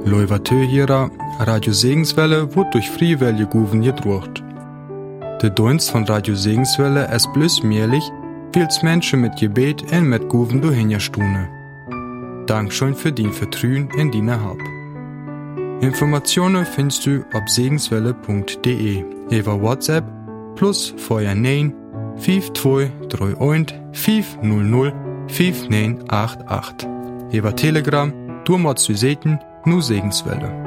Loivatö Radio Segenswelle wird durch Freiwillige Guven gedruckt. Der Dienst von Radio Segenswelle ist bloß möglich, weil es Menschen mit Gebet und mit Guven durchhinstune. Dankeschön für dein Vertrauen in deine Hab. Informationen findest du auf segenswelle.de über WhatsApp plus vorher 9 5231 500 5988. Über Telegram, du musst du sehen, nur Segenswelle.